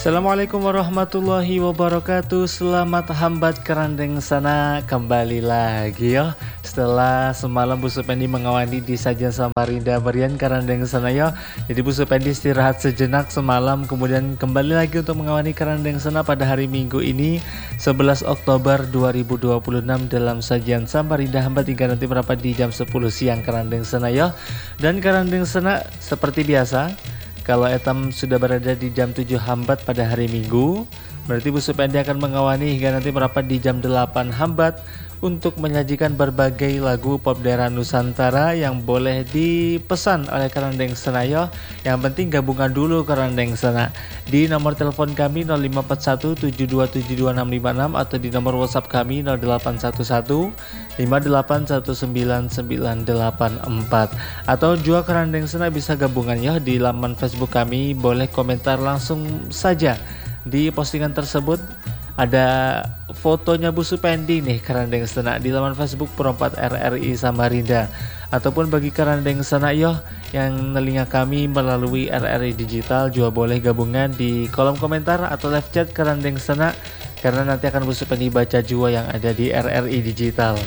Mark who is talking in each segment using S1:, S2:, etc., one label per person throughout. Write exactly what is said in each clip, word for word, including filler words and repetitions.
S1: Assalamualaikum warahmatullahi wabarakatuh. Selamat hambat kerandeng sana kembali lagi ya. Setelah semalam Bu Supendi mengawani di Sajian Samarinda Berian kerandeng sana ya. Jadi Bu Supendi istirahat sejenak semalam, kemudian kembali lagi untuk mengawani kerandeng sana pada hari Minggu ini sebelas Oktober dua ribu dua puluh enam dalam Sajian Samarinda hambat hingga nanti berapa di jam sepuluh siang kerandeng sana ya. Dan kerandeng sana seperti biasa, kalau etam sudah berada di jam tujuh hambat pada hari Minggu, berarti Bu Supendi akan mengawani hingga nanti merapat di jam delapan hambat untuk menyajikan berbagai lagu pop daerah Nusantara yang boleh dipesan oleh Kerandeng Senayo. Yang penting gabungan dulu Kerandeng Sena di nomor telepon kami nol lima empat satu tujuh dua tujuh dua enam lima enam atau di nomor WhatsApp kami nol delapan satu satu lima delapan satu sembilan sembilan delapan empat, atau juga Kerandeng Sena bisa gabungan ya di laman Facebook kami. Boleh komentar langsung saja di postingan tersebut. Ada fotonya Bu Supendi nih Kerandeng Sena di laman Facebook Perempat R R I Samarinda. Ataupun bagi Kerandeng Sena yo yang nelinga kami melalui R R I Digital juga boleh gabungan di kolom komentar atau live chat Kerandeng Sena, karena nanti akan Bu Supendi baca juga yang ada di R R I Digital.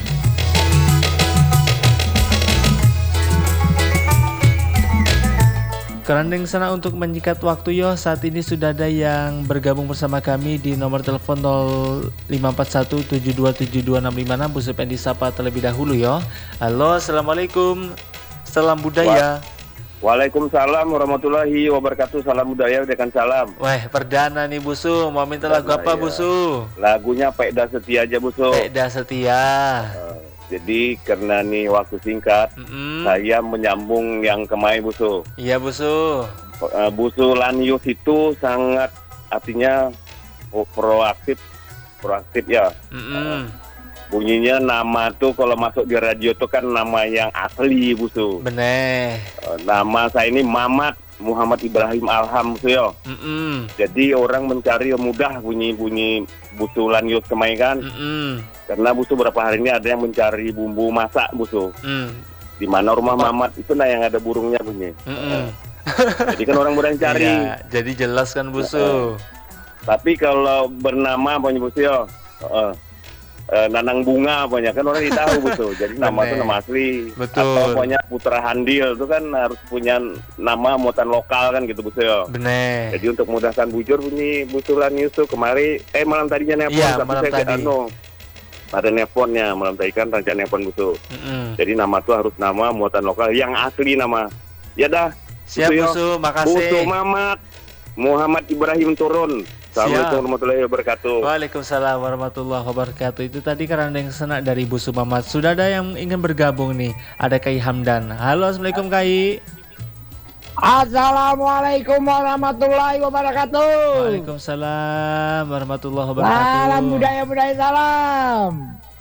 S1: Kerandeng Sana untuk menyikat waktu yo, saat ini sudah ada yang bergabung bersama kami di nomor telepon nol lima empat satu tujuh dua tujuh dua enam lima enam. Bu Supendi sapa terlebih dahulu yo. Halo, assalamualaikum, salam budaya.
S2: Waalaikumsalam warahmatullahi wabarakatuh. Salam budaya dengan salam.
S1: Wah, perdana nih Bu Su, mau minta lagu apa Bu Su?
S2: Lagunya Pekda Setia aja Bu Su.
S1: Pekda Setia.
S2: Uh, Jadi karena nih waktu singkat, mm-hmm. saya menyambung yang kemarin Bu Su.
S1: Iya Bu Su.
S2: Uh, Bu Su Lanius itu sangat artinya proaktif, proaktif ya. Mm-hmm. Uh, bunyinya nama tuh kalau masuk di radio tuh kan nama yang asli Bu Su.
S1: Bener.
S2: Uh, nama saya ini Mamat Muhammad Ibrahim Alham Bu Su ya. Mm-hmm. Jadi orang mencari mudah bunyi-bunyi Bu Su Lanius kemarin kan. Mm-hmm. Karena Bu Su beberapa hari ini ada yang mencari bumbu masak Bu Su. Mm. Di mana rumah Mamat itu nah yang ada burungnya bunyi. Mm-hmm. Jadi kan orang mudah cari.
S1: Iya, jadi jelas kan Bu Su.
S2: Uh, tapi kalau bernama apa Bu Su ya? Uh, uh, Nanang Bunga banyak kan orang tahu Bu Su. Jadi nama itu nama asli.
S1: Betul.
S2: Atau pokoknya Putra Handil itu kan harus punya nama muatan lokal kan gitu Bu Su ya.
S1: Bener.
S2: Jadi untuk mudahkan bujur bunyi Bu Su Lanius tuh kemari eh malam tadinya nelpon
S1: iya,
S2: tapi
S1: malam
S2: saya
S1: tadi.
S2: Anu, ada nelponnya malam tadi kan rancang nelpon Bu Su. Mm-hmm. Jadi nama tuh harus nama muatan lokal yang asli nama. Ya dah.
S1: Siap Bu Su, makasih.
S2: Bu Su Mamat Muhammad Ibrahim turun. Assalamualaikum warahmatullahi wabarakatuh.
S1: Waalaikumsalam warahmatullahi wabarakatuh. Itu tadi Kerandeng Sena dari Bu Su Mamat. Sudah ada yang ingin bergabung nih. Ada Kai Hamdan. Halo, assalamualaikum Kai.
S3: Assalamualaikum warahmatullahi wabarakatuh.
S1: Waalaikumsalam warahmatullahi wabarakatuh.
S3: Salam budaya budaya salam.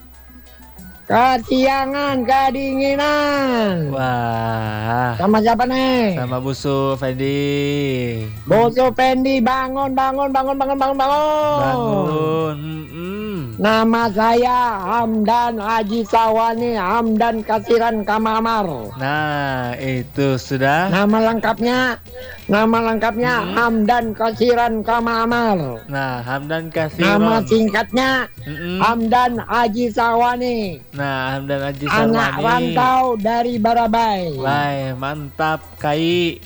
S3: Kesiangan, kedinginan.
S1: Wah.
S3: Sama siapa nih?
S1: Sama Bu Su Fendi.
S3: Bu Su Fendi, bangun, bangun, bangun, bangun, bangun, bangun.
S1: Bangun. Mm-mm.
S3: Nama saya Hamdan Haji Sawani, Hamdan Kasiran Kamamar.
S1: Nah, itu sudah.
S3: Nama lengkapnya, nama lengkapnya hmm. Hamdan Kasiran Kamamar.
S1: Nah, Hamdan Kasiran.
S3: Nama singkatnya
S1: Mm-mm.
S3: Hamdan Haji Sawani.
S1: Nah, Hamdan Haji Sawani.
S3: Anak rantau dari Barabai.
S1: Wah, mantap Kai.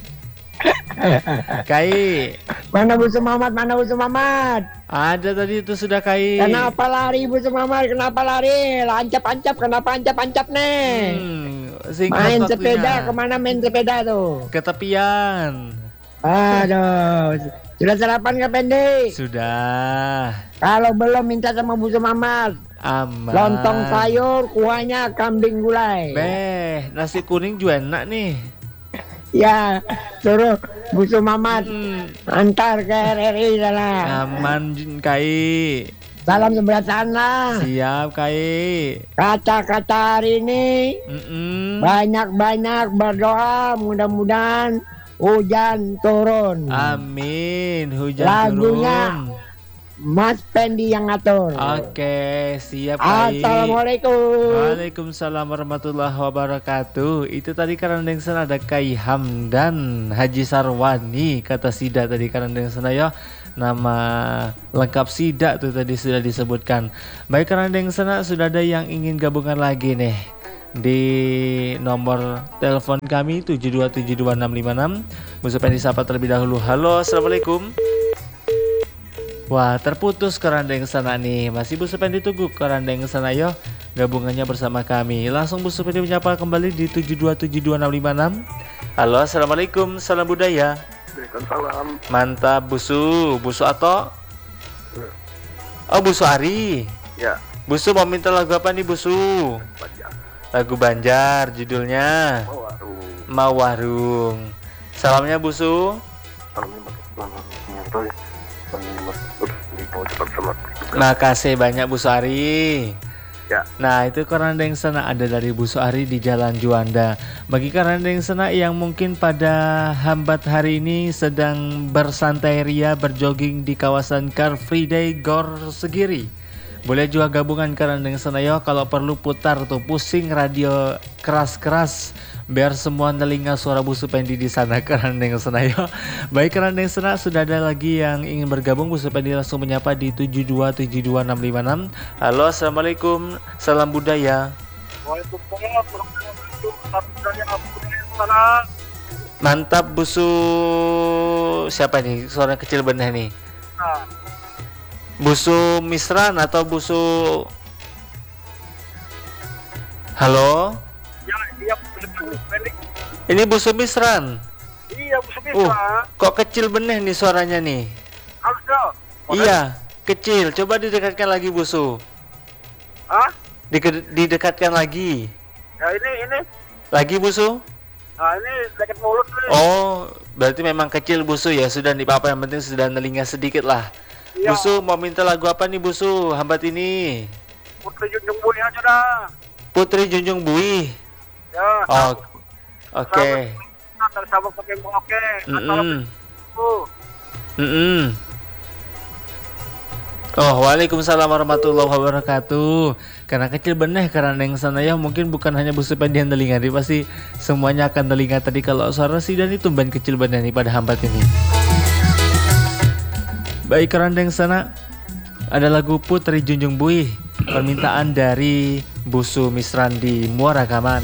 S1: Kai.
S3: Mana Bu Su Mamat, mana Bu Su Mamat?
S1: Ada tadi itu sudah Kai.
S3: Kenapa lari Bu Su Mamat? Kenapa lari? Ancap-ancap, kenapa ancap-ancap nih?
S1: Hmm,
S3: main sepeda, kemana main sepeda tuh?
S1: Ke tepian.
S3: Aduh, sudah sarapan nggak Pendi?
S1: Sudah.
S3: Kalau belum minta sama Bu Su Mamat.
S1: Aman.
S3: Lontong sayur, kuahnya kambing gulai.
S1: Beh, nasi kuning juga enak nih.
S3: Ya, suruh Bu Su Mamat
S1: hmm.
S3: antar ke R R I sana.
S1: Aman Kai.
S3: Salam sebelah sana.
S1: Siap Kai.
S3: Kata-kata hari ini
S1: Mm-mm.
S3: banyak-banyak berdoa, mudah-mudahan hujan turun.
S1: Amin, hujan
S3: Lagunya,
S1: turun.
S3: Mas Pendi yang ngatur.
S1: Oke, siap Kai.
S3: Assalamualaikum.
S1: Waalaikumsalam warahmatullahi wabarakatuh. Itu tadi karandeng sana ada Kai Hamdan Haji Sarwani, kata Sida tadi karandeng sana ya. Nama lengkap Sida tuh tadi sudah disebutkan. Baik karandeng sana, sudah ada yang ingin gabungan lagi nih di nomor telepon kami tujuh dua tujuh dua enam lima enam. Musuh Pendi sapa terlebih dahulu. Halo, assalamualaikum. Wah, terputus kerandeng sana nih. Masih Bu Supendi tunggu kerandeng sana yo. Gabungannya bersama kami. Langsung Bu Supendi menyapa kembali di tujuh dua tujuh dua enam lima enam. Halo, assalamualaikum. Salam budaya.
S2: Waalaikumsalam.
S1: Mantap Busu. Busu atau? Oh, Busu Ari.
S2: Ya.
S1: Busu mau minta lagu apa nih Busu?
S2: Banjar.
S1: Lagu Banjar judulnya.
S2: Mau warung.
S1: Mau warung. Salamnya Busu. Makasih banyak Bu Suari.
S2: Ya.
S1: Nah itu kerandeng sana ada dari Bu Suari di Jalan Juanda. Bagi kerandeng sana yang mungkin pada hambat hari ini sedang bersantai ria berjogging di kawasan Car Free Day Gor Segiri, boleh juga gabungan kerandeng sana yo. Kalau perlu putar tuh pusing radio keras-keras biar semua telinga suara Bu Supendi di sana kerandeng sana yo. Baik kerandeng sana, sudah ada lagi yang ingin bergabung. Bu Supendi langsung menyapa di tujuh dua tujuh dua enam lima enam. Halo, assalamualaikum, salam budaya.
S2: Waalaikumsalam. Salam.
S1: Mantap Busu. Siapa nih suara kecil benih nih?
S2: Nah.
S1: Busu Misran atau Busu? Halo?
S2: Ya, iya,
S1: ini Busu Misran.
S2: Iya, Bu Supendi.
S1: Uh, kok kecil benih nih suaranya nih?
S2: Halo.
S1: Iya, kecil. Coba didekatkan lagi Busu.
S2: Hah?
S1: Dike- didekatkan lagi.
S2: Ya ini ini.
S1: Lagi Busu?
S2: Nah, ini dekat mulut nih.
S1: Oh, berarti memang kecil Busu ya. Sudah nih apa yang penting sudah telinga sedikit lah.
S2: Iya.
S1: Busu mau minta lagu apa nih Busu? Hambat ini.
S2: Putri Junjung Bui aja dah.
S1: Putri Junjung Bui.
S2: Ya.
S1: Oh, oke. Okay.
S2: Dari Sabang sampai Merauke.
S1: Mm-mm. Mm-mm. Oh, waalaikumsalam warahmatullahi wabarakatuh. Karena kecil benih kerandeng sana ya, mungkin bukan hanya Bu Supendi yang telinga, dia pasti semuanya akan telinga tadi kalau suara si dan itu ban kecil benih nih pada hambat ini. Baik kerandeng sana, ada lagu Putri Junjung Bui, permintaan dari Busu Misran di Muara Kaman.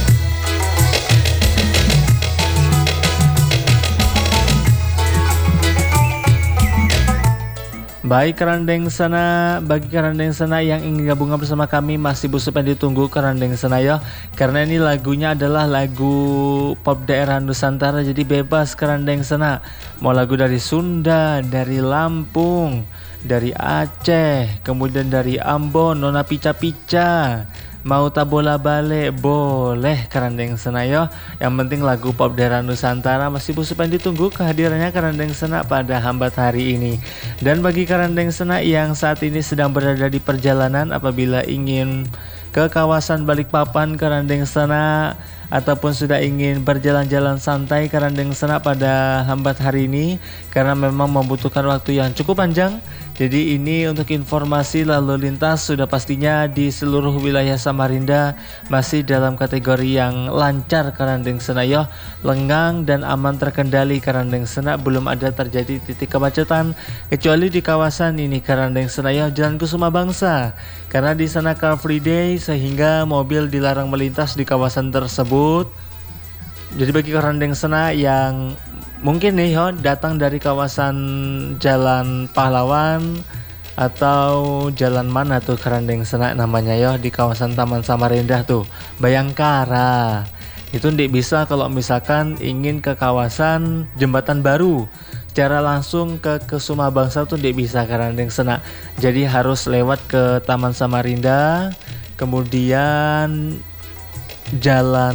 S1: Baik kerandeng sana, bagi kerandeng sana yang ingin gabungan bersama kami masih Bu Supendi tunggu kerandeng sana ya. Karena ini lagunya adalah lagu pop daerah Nusantara, jadi bebas kerandeng sana. Mau lagu dari Sunda, dari Lampung, dari Aceh, kemudian dari Ambon, Nona Pica Pica, mau tabola balik boleh kerandeng sana yo. Yang penting lagu pop daerah Nusantara. Masih Bu Supendi tunggu kehadirannya kerandeng sana pada hambat hari ini. Dan bagi kerandeng sana yang saat ini sedang berada di perjalanan, apabila ingin ke kawasan Balikpapan kerandeng sana, ataupun sudah ingin berjalan-jalan santai kerandeng sana pada hambat hari ini, karena memang membutuhkan waktu yang cukup panjang. Jadi ini untuk informasi lalu lintas sudah pastinya di seluruh wilayah Samarinda masih dalam kategori yang lancar kerandeng sana yo, lengang dan aman terkendali kerandeng sana, belum ada terjadi titik kemacetan kecuali di kawasan ini kerandeng sana yo, Jalan Kusuma Bangsa, karena di sana Car Free Day sehingga mobil dilarang melintas di kawasan tersebut. Jadi bagi kerandeng sana yang mungkin nih yo datang dari kawasan Jalan Pahlawan atau jalan mana tuh kerandeng sana namanya yo, di kawasan Taman Samarinda tuh, Bayangkara, itu ndik bisa kalau misalkan ingin ke kawasan Jembatan Baru secara langsung ke Kusuma Bangsa tuh ndik bisa kerandeng sana. Jadi harus lewat ke Taman Samarinda, kemudian jalan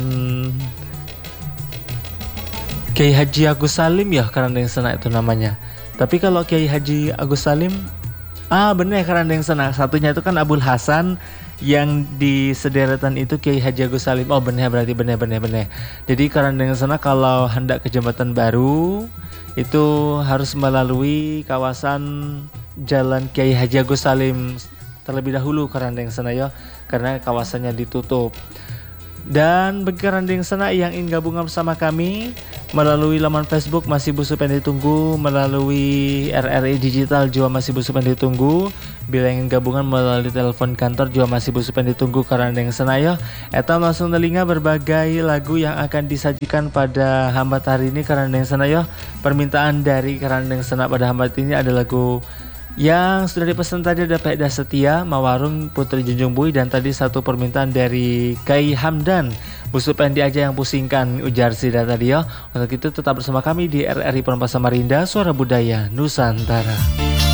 S1: Kiai Haji Agus Salim ya kerandeng sana itu namanya. Tapi kalau Kiai Haji Agus Salim, ah bener kerandeng sana, satunya itu kan Abul Hasan, yang di sederetan itu Kiai Haji Agus Salim. Oh bener, berarti bener bener bener. Jadi kerandeng sana kalau hendak ke Jembatan Baru itu harus melalui kawasan Jalan Kiai Haji Agus Salim terlebih dahulu Karandeng sana ya, karena kawasannya ditutup. Dan bagi Karandeng sana yang ingin gabung bersama kami melalui laman Facebook masih Busupen ditunggu, melalui R R I Digital juga masih Busupen ditunggu. Bila ingin gabungan melalui telepon kantor juga masih Busupen ditunggu Karandeng sana ya. Eta langsung telinga berbagai lagu yang akan disajikan pada hambat hari ini Karandeng sana ya. Permintaan dari Karandeng sana pada hambat ini ada lagu yang sudah dipesan tadi, ada Pekda Setia, Mawarung, Putri Junjung Bui, dan tadi satu permintaan dari Kai Hamdan. Busupen di aja yang pusingkan, ujar Sida tadi ya. Untuk itu tetap bersama kami di R R I Perampas Samarinda, Suara Budaya Nusantara.